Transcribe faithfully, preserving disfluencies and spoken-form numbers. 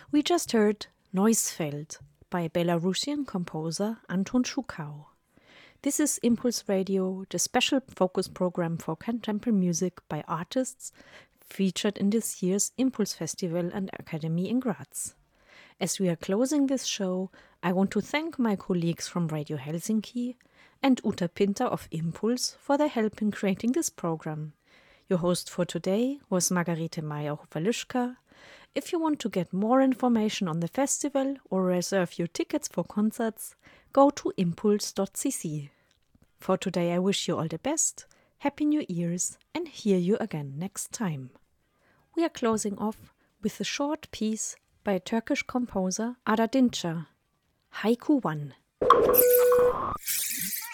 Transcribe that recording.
We just heard Neusfeld by Belarusian composer Anton Schuchau. This is Impulse Radio, the special focus program for contemporary music by artists featured in this year's Impulse Festival and Academy in Graz. As we are closing this show, I want to thank my colleagues from Radio Helsinki and Uta Pinter of Impulse for their help in creating this program. Your host for today was Margarete Meyer-Waluschka. If you want to get more information on the festival or reserve your tickets for concerts, go to impulse dot c c. For today, I wish you all the best, happy new years, and hear you again next time. We are closing off with a short piece by Turkish composer Ada Dinçer, Haiku one.